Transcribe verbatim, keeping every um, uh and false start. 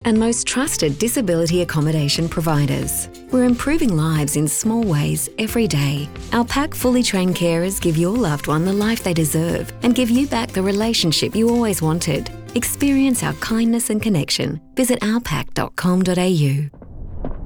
and most trusted disability accommodation providers. We're improving lives in small ways every day. Our PAC fully trained carers give your loved one the life they deserve and give you back the relationship you always wanted. Experience our kindness and connection. Visit our pac dot com dot a u.